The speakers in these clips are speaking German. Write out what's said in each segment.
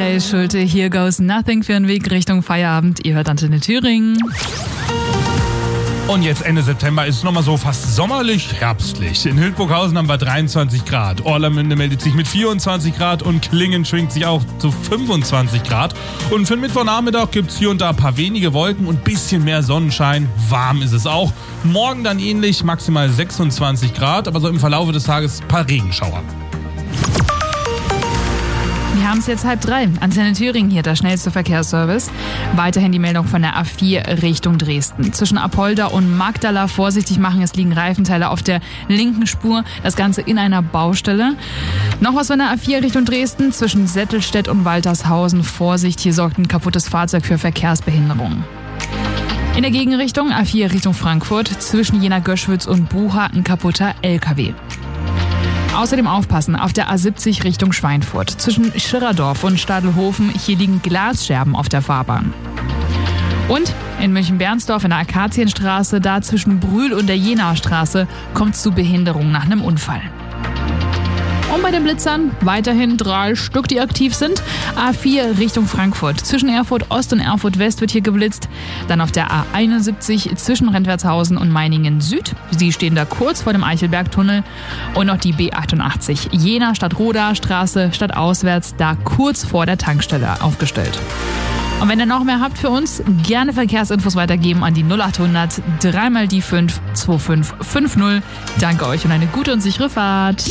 Kai Schulte, Here Goes Nothing für den Weg Richtung Feierabend. Ihr hört Antenne Thüringen. Und jetzt Ende September ist es nochmal so fast sommerlich, herbstlich. In Hildburghausen haben wir 23 Grad. Orlamünde meldet sich mit 24 Grad und Klingen schwingt sich auch zu 25 Grad. Und für den Mittwochnachmittag gibt es hier und da ein paar wenige Wolken und ein bisschen mehr Sonnenschein. Warm ist es auch. Morgen dann ähnlich, maximal 26 Grad, aber so im Verlauf des Tages ein paar Regenschauer. Wir haben es jetzt 2:30. Antenne Thüringen hier, der schnellste Verkehrsservice. Weiterhin die Meldung von der A4 Richtung Dresden. Zwischen Apolda und Magdala vorsichtig machen, es liegen Reifenteile auf der linken Spur. Das Ganze in einer Baustelle. Noch was von der A4 Richtung Dresden. Zwischen Settelstedt und Waltershausen. Vorsicht, hier sorgt ein kaputtes Fahrzeug für Verkehrsbehinderung. In der Gegenrichtung A4 Richtung Frankfurt. Zwischen Jena-Göschwitz und Bucha ein kaputter LKW. Außerdem aufpassen auf der A70 Richtung Schweinfurt. Zwischen Schirrerdorf und Stadelhofen, hier liegen Glasscherben auf der Fahrbahn. Und in München-Bernsdorf in der Akazienstraße, da zwischen Brühl und der Jenaer Straße, kommt es zu Behinderung nach einem Unfall. Und bei den Blitzern weiterhin 3 Stück, die aktiv sind. A4 Richtung Frankfurt. Zwischen Erfurt Ost und Erfurt West wird hier geblitzt. Dann auf der A71 zwischen Rentwertshausen und Meiningen Süd. Sie stehen da kurz vor dem Eichelbergtunnel. Und noch die B88 Jena Stadtroda Straße stadtauswärts, da kurz vor der Tankstelle aufgestellt. Und wenn ihr noch mehr habt für uns, gerne Verkehrsinfos weitergeben an die 0800 3 die 5 2550. Danke euch und eine gute und sichere Fahrt.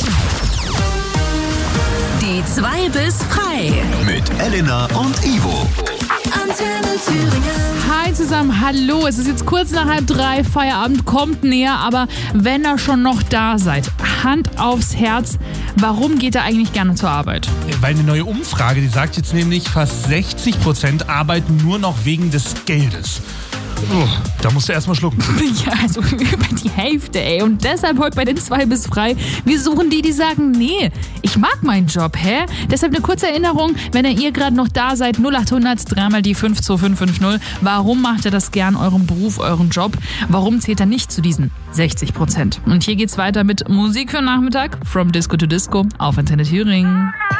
Die 2 bis frei. Mit Elena und Ivo. Antenne Thüringen. Hi zusammen, hallo. Es ist jetzt kurz nach 2:30, Feierabend kommt näher, aber wenn ihr schon noch da seid, Hand aufs Herz, warum geht ihr eigentlich gerne zur Arbeit? Weil eine neue Umfrage, die sagt jetzt nämlich, fast 60% arbeiten nur noch wegen des Geldes. Da musst du erstmal schlucken. Ja, also über die Hälfte, ey. Und deshalb heute bei den 2 bis frei. Wir suchen die sagen, nee, ich mag meinen Job, hä? Deshalb eine kurze Erinnerung, wenn ihr gerade noch da seid, 0800 3 die 5 2550. Warum macht ihr das gern, euren Beruf, euren Job? Warum zählt er nicht zu diesen 60%? Und hier geht's weiter mit Musik für den Nachmittag. From Disco to Disco auf Antenne Thüringen.